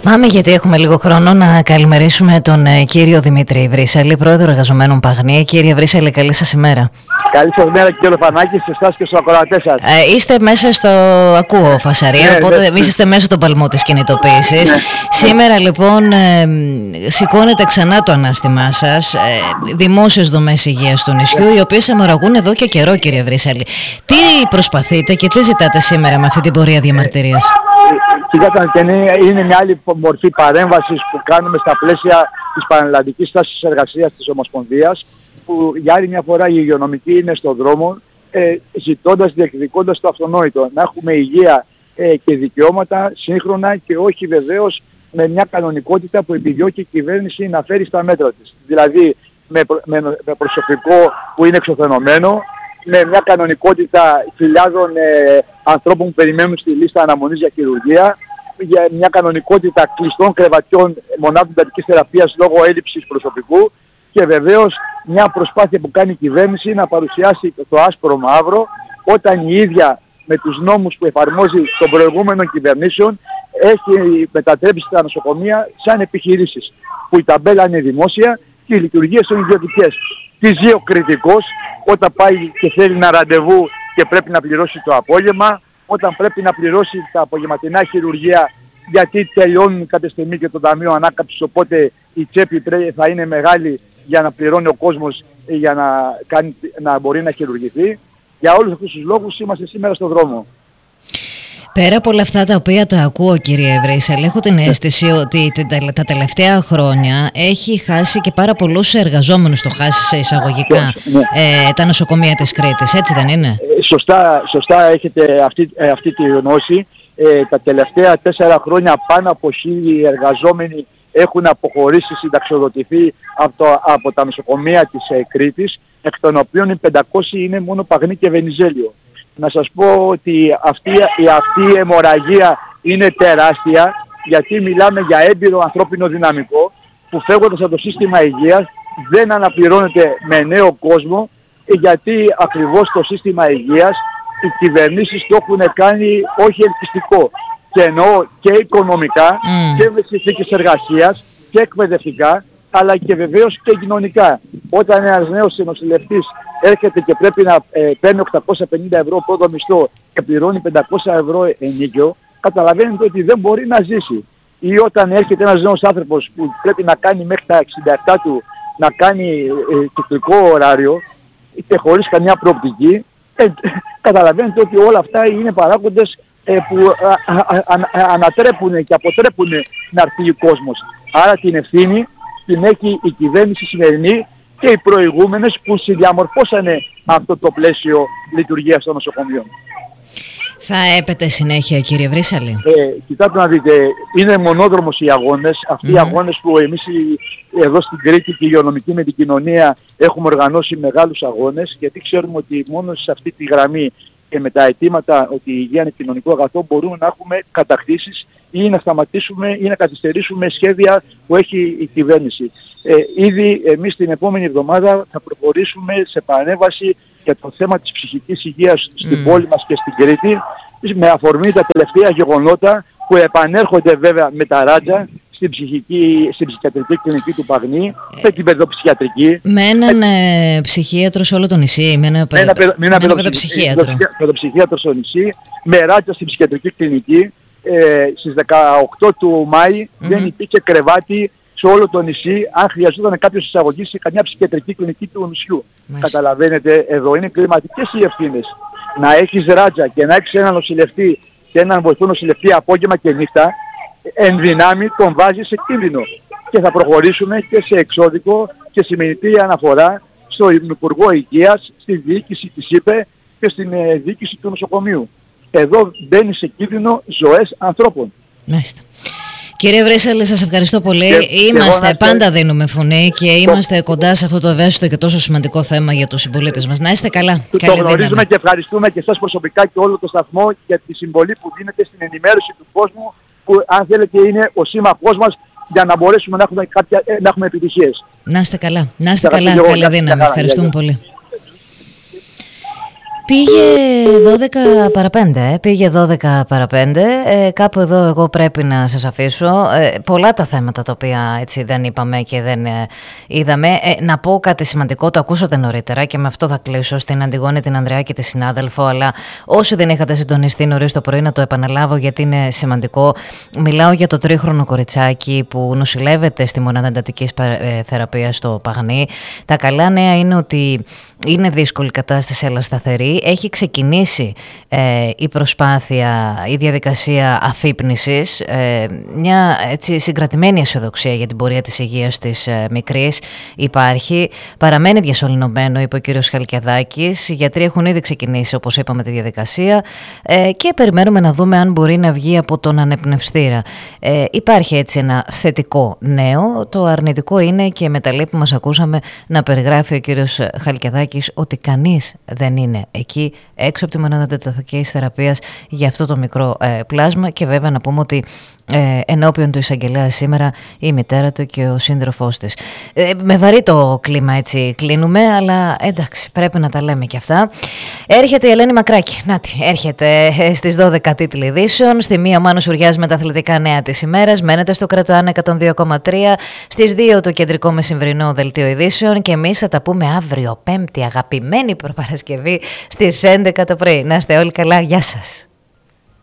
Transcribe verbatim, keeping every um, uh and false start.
Πάμε, γιατί έχουμε λίγο χρόνο, να καλημερίσουμε τον ε, κύριο Δημήτρη Βρύσαλη, πρόεδρο εργαζομένων Παγνή. Κύριε Βρύσαλη, καλή σας ημέρα. Καλή σας μέρα, κύριε Φανάκη, σε εσάς και στους ακροατές σας. Ε, είστε μέσα στο ακούω φασαρία, ναι, οπότε ναι, ναι. Είστε μέσα στο παλμό της κινητοποίησης. Ναι. Σήμερα λοιπόν ε, σηκώνεται ξανά το ανάστημά σας, ε, δημόσιες δομές υγείας του νησιού, ναι. οι οποίες αιμορραγούν εδώ και καιρό, κύριε Βρύσαλη. Τι προσπαθείτε και τι ζητάτε σήμερα με αυτή την πορεία διαμαρτυρίας? Κοιτάξτε, είναι μια άλλη μορφή παρέμβασης που κάνουμε στα πλαίσια της πανελλαδικής τάσης εργασίας της Ομοσπονδίας, που για άλλη μια φορά η υγειονομική είναι στον δρόμο, ε, ζητώντας, διεκδικώντας το αυτονόητο, να έχουμε υγεία ε, και δικαιώματα σύγχρονα και όχι βεβαίως με μια κανονικότητα που επιδιώκει η κυβέρνηση να φέρει στα μέτρα της. Δηλαδή με, με, με προσωπικό που είναι εξωθενωμένο, με μια κανονικότητα χιλιάδων ε, ανθρώπων που περιμένουν στη λίστα αναμονής για χειρουργία, για μια κανονικότητα κλειστών κρεβατιών μονάδων εντατικής θεραπείας λόγω έλλειψης προσωπικού, και βεβαίως μια προσπάθεια που κάνει η κυβέρνηση να παρουσιάσει το άσπρο μαύρο, όταν η ίδια με τους νόμους που εφαρμόζει των προηγούμενων κυβερνήσεων έχει μετατρέψει τα νοσοκομεία σαν επιχειρήσεις, που η ταμπέλα είναι δημόσια και οι λειτουργίες είναι ιδιωτικές. Τι ζει ο κριτικός όταν πάει και θέλει ένα ραντεβού και πρέπει να πληρώσει το απόγευμα, όταν πρέπει να πληρώσει τα απογευματινά χειρουργία γιατί τελειώνουν κάποια στιγμή και το Ταμείο Ανάκαμψης, οπότε η τσέπη θα είναι μεγάλη για να πληρώνει ο κόσμος για να, κάνει, να μπορεί να χειρουργηθεί. Για όλους αυτούς τους λόγους είμαστε σήμερα στον δρόμο. Πέρα από όλα αυτά τα οποία τα ακούω, κύριε Βρύσαλη, έχω την αίσθηση ότι τα τελευταία χρόνια έχει χάσει και πάρα πολλούς εργαζόμενους, το χάσει σε εισαγωγικά, ναι. ε, τα νοσοκομεία της Κρήτης, έτσι δεν είναι? Ε, σωστά, σωστά έχετε αυτή, ε, αυτή τη γνώση. Ε, τα τελευταία τέσσερα χρόνια πάνω από χίλιοι εργαζόμενοι έχουν αποχωρήσει, συνταξιοδοτηθεί από, το, από τα νοσοκομεία της ε, Κρήτης, εκ των οποίων οι πεντακόσιοι είναι μόνο Παγνή και Βενιζέλιο. Να σας πω ότι αυτή, αυτή η αιμορραγία είναι τεράστια, γιατί μιλάμε για έμπειρο ανθρώπινο δυναμικό που φεύγοντας από το σύστημα υγείας δεν αναπληρώνεται με νέο κόσμο, γιατί ακριβώς το σύστημα υγείας οι κυβερνήσεις το έχουν κάνει όχι ελκυστικό, και εννοώ και οικονομικά mm. και με συνθήκες εργασίας και εκπαιδευτικά, αλλά και βεβαίως και κοινωνικά. Όταν ένας νέος νοσηλευτής έρχεται και πρέπει να ε, παίρνει οκτακόσια πενήντα ευρώ πρώτο μισθό και πληρώνει πεντακόσια ευρώ ενίκιο, καταλαβαίνετε ότι δεν μπορεί να ζήσει. Ή όταν έρχεται ένας νέος άνθρωπος που πρέπει να κάνει μέχρι τα εξήντα επτά του να κάνει ε, κυκλικό ωράριο και χωρίς καμιά προοπτική, ε, καταλαβαίνετε ότι όλα αυτά είναι παράγοντες ε, που α, α, α, α, ανατρέπουν και αποτρέπουν να έρθει ο κόσμος. Άρα την ευθύνη την έχει η κυβέρνηση σημερινή και οι προηγούμενες που συνδιαμορφώσανε αυτό το πλαίσιο λειτουργίας των νοσοκομείων. Θα έπεται συνέχεια, κύριε Βρύσαλη? Ε, κοιτάτε να δείτε, είναι μονόδρομος οι αγώνες. Αυτοί mm. οι αγώνες που εμείς εδώ στην Κρήτη και η υγειονομική με την κοινωνία έχουμε οργανώσει μεγάλους αγώνες, γιατί ξέρουμε ότι μόνο σε αυτή τη γραμμή και με τα αιτήματα ότι η υγεία είναι κοινωνικό αγαθό μπορούμε να έχουμε κατακτήσεις ή να σταματήσουμε ή να καθυστερήσουμε σχέδια που έχει η κυβέρνηση. Ε, ήδη εμείς την επόμενη εβδομάδα θα προχωρήσουμε σε παρέμβαση για το θέμα της ψυχικής υγείας στην mm. πόλη μας και στην Κρήτη, με αφορμή τα τελευταία γεγονότα που επανέρχονται βέβαια με τα ράτζα στην, ψυχική, στην ψυχιατρική κλινική του Παγνή, με την παιδοψυχιατρική. Με έναν ε, ψυχίατρο σε όλο το νησί, με ένα, με ένα, παιδο, με ένα παιδοψυχίατρο. παιδοψυχίατρο στο νησί, με ράτζα στην ψυχιατρική κλινική. Ε, στις δεκαοκτώ του Μάη mm-hmm. δεν υπήρχε κρεβάτι σε όλο το νησί αν χρειαζόταν κάποιος εισαγωγή σε καμιά ψυχιατρική κλινική του νησιού. Μάλιστα. Καταλαβαίνετε, εδώ είναι κλιματικές οι ευθύνες. Να έχεις ράτζα και να έχεις έναν νοσηλευτή και έναν βοηθό νοσηλευτή απόγευμα και νύχτα, εν δυνάμει τον βάζει σε κίνδυνο. Και θα προχωρήσουμε και σε εξώδικο και σημεινητή αναφορά στον Υπουργό Υγείας, στη διοίκηση της ΥΠΕ και στην ε, διοίκηση του νοσοκομείου. Εδώ μπαίνει σε κίνδυνο ζωές ανθρώπων. Μάλιστα. Κύριε Βρύσαλη, σας ευχαριστώ πολύ. Και, είμαστε, και πάντα και... δίνουμε φωνή και είμαστε το... κοντά σε αυτό το ευαίσθητο και τόσο σημαντικό θέμα για τους συμπολίτες μας. Να είστε καλά. Το, το γνωρίζουμε δύναμη. Και ευχαριστούμε και εσάς προσωπικά και όλο το σταθμό για τη συμβολή που δίνετε στην ενημέρωση του κόσμου, που αν θέλετε είναι ο σύμμαχός μας για να μπορέσουμε να έχουμε, κάποια, να έχουμε επιτυχίες. Να είστε καλά. Να είστε καλά. Καλή δύναμη. Ευχαριστούμε πολύ. Πήγε δώδεκα παρά πέντε, πήγε δώδεκα παρά πέντε, ε, κάπου εδώ εγώ πρέπει να σας αφήσω. Ε, πολλά τα θέματα τα οποία έτσι δεν είπαμε και δεν ε, είδαμε. Ε, να πω κάτι σημαντικό, το ακούσατε νωρίτερα και με αυτό θα κλείσω, στην Αντιγόνη την Ανδρεά και τη συνάδελφο, αλλά όσοι δεν είχατε συντονιστεί νωρίς το πρωί να το επαναλάβω γιατί είναι σημαντικό. Μιλάω για το τρίχρονο κοριτσάκι που νοσηλεύεται στη μονάδα εντατικής θεραπείας στο Παγνί. Τα καλά νέα είναι ότι είναι δύσκολη κατάσταση αλλά σταθερή. Έχει ξεκινήσει ε, η προσπάθεια, η διαδικασία αφύπνισης, ε, μια έτσι συγκρατημένη αισιοδοξία για την πορεία της υγείας της ε, μικρής υπάρχει. Παραμένει διασωληνωμένο, είπε ο κύριος Χαλκιαδάκης. Οι γιατροί έχουν ήδη ξεκινήσει, όπως είπαμε, τη διαδικασία ε, και περιμένουμε να δούμε αν μπορεί να βγει από τον ανεπνευστήρα. Ε, υπάρχει έτσι ένα θετικό νέο. Το αρνητικό είναι και με τα λέει που μας ακούσαμε να περιγράφει ο κύριος Χαλκιαδάκης ότι κανείς δεν είναι εκεί έξω από τη μονάδα εντατικής θεραπείας για αυτό το μικρό ε, πλάσμα και βέβαια να πούμε ότι ε, ενώπιον του εισαγγελέα σήμερα η μητέρα του και ο σύντροφός της. Ε, με βαρύ το κλίμα έτσι κλείνουμε, αλλά εντάξει πρέπει να τα λέμε και αυτά. Έρχεται η Ελένη Μακράκη, νάτι, έρχεται στις δώδεκα τίτλοι ειδήσεων, στη μία ο Μάνος Ουριάς με τα αθλητικά νέα της ημέρας, μένετε στο Κρατοάν εκατόν δύο κόμμα τρία, στις δύο το κεντρικό μεσημβρινό δελτίο ειδήσεων και εμείς θα τα πούμε αύριο Πέμπτη, αγαπημένη προπαρασκευή στις έντεκα το πρωί. Να είστε όλοι καλά, γεια σας.